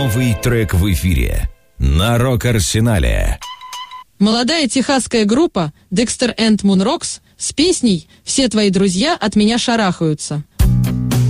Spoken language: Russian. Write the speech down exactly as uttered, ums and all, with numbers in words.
Новый трек в эфире на Рок-Арсенале. Молодая техасская группа Dexter and Moon Rocks с песней «Все твои друзья от меня шарахаются».